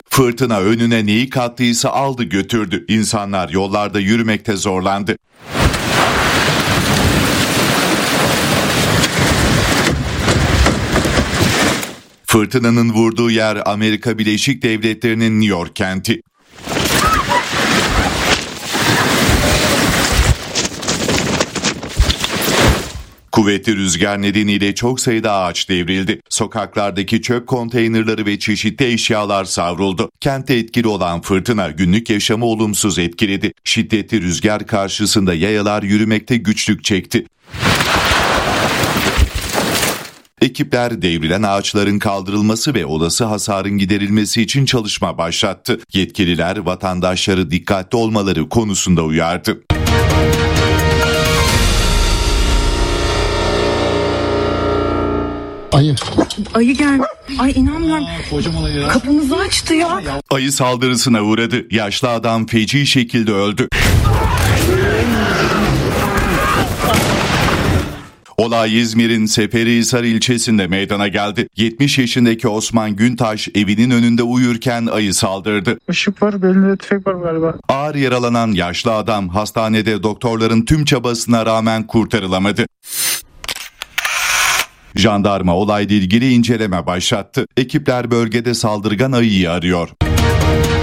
Fırtına önüne neyi kattıysa aldı götürdü. İnsanlar yollarda yürümekte zorlandı. Fırtınanın vurduğu yer Amerika Birleşik Devletleri'nin New York kenti. Kuvvetli rüzgar nedeniyle çok sayıda ağaç devrildi. Sokaklardaki çöp konteynerleri ve çeşitli eşyalar savruldu. Kentte etkili olan fırtına günlük yaşamı olumsuz etkiledi. Şiddetli rüzgar karşısında yayalar yürümekte güçlük çekti. Ekipler devrilen ağaçların kaldırılması ve olası hasarın giderilmesi için çalışma başlattı. Yetkililer vatandaşları dikkatli olmaları konusunda uyardı. Ayı gel. Ay inanmıyorum. Kapımızı açtı ya. Ayı saldırısına uğradı. Yaşlı adam feci şekilde öldü. Olay İzmir'in Seferihisar ilçesinde meydana geldi. 70 yaşındaki Osman Güntaş evinin önünde uyurken ayı saldırdı. Işık var, belinde tüfek var galiba. Ağır yaralanan yaşlı adam hastanede doktorların tüm çabasına rağmen kurtarılamadı. Jandarma olayla ilgili inceleme başlattı. Ekipler bölgede saldırgan ayıyı arıyor.